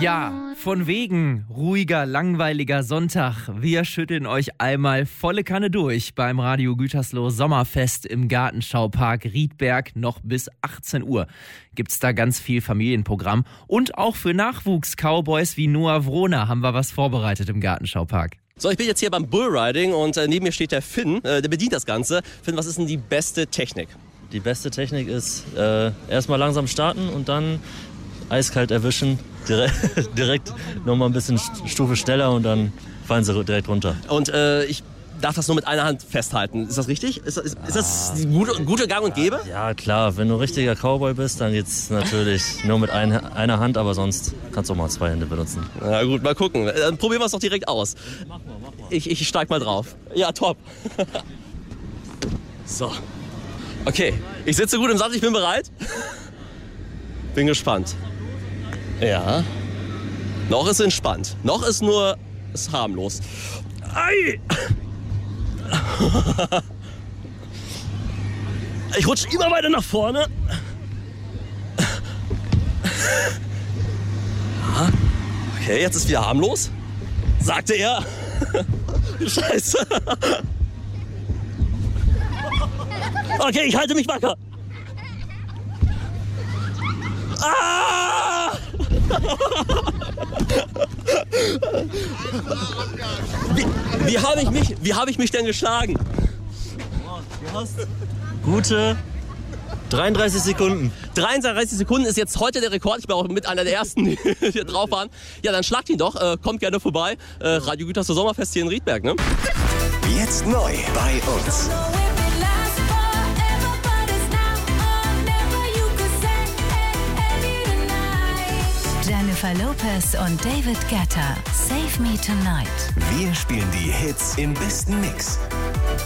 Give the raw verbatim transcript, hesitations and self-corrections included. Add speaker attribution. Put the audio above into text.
Speaker 1: Ja, von wegen ruhiger, langweiliger Sonntag. Wir schütteln euch einmal volle Kanne durch beim Radio Gütersloh Sommerfest im Gartenschaupark Riedberg noch bis achtzehn Uhr. Gibt's da ganz viel Familienprogramm und auch für Nachwuchs-Cowboys wie Noah Wroner haben wir was vorbereitet im Gartenschaupark.
Speaker 2: So, ich bin jetzt hier beim Bullriding und äh, neben mir steht der Finn, äh, der bedient das Ganze. Finn, was ist denn die beste Technik?
Speaker 3: Die beste Technik ist äh, erstmal langsam starten und dann eiskalt erwischen, direkt, direkt nochmal ein bisschen Stufe schneller und dann fallen sie direkt runter.
Speaker 2: Und äh, ich darf das nur mit einer Hand festhalten, ist das richtig? Ist, ist, ist das die gute, gute Gang und Gäbe?
Speaker 3: Ja klar, wenn du richtiger Cowboy bist, dann geht's natürlich nur mit ein, einer Hand, aber sonst kannst du auch mal zwei Hände benutzen.
Speaker 2: Na gut, mal gucken. Dann probieren wir es doch direkt aus. Mach mal, mach mal. Ich, ich steig mal drauf. Ja, top. So. Okay, ich sitze gut im Sattel, ich bin bereit. Bin gespannt. Ja. Noch ist entspannt. Noch ist nur ist harmlos. Ei! Ich rutsche immer weiter nach vorne. Okay, jetzt ist wieder harmlos. Sagte er. Scheiße. Okay, ich halte mich wacker. Ah! Wie, wie habe ich mich, wie habe ich mich denn geschlagen?
Speaker 3: Du hast gute dreiunddreißig Sekunden.
Speaker 2: dreiunddreißig Sekunden ist jetzt heute der Rekord. Ich bin auch mit einer der ersten, die hier drauf waren. Ja, dann schlagt ihn doch. Äh, kommt gerne vorbei. Äh, Radio Gütersloh Sommerfest hier in Riedberg, ne?
Speaker 4: Jetzt neu bei uns.
Speaker 5: Jennifer Lopez und David Guetta. Save Me Tonight.
Speaker 4: Wir spielen die Hits im besten Mix.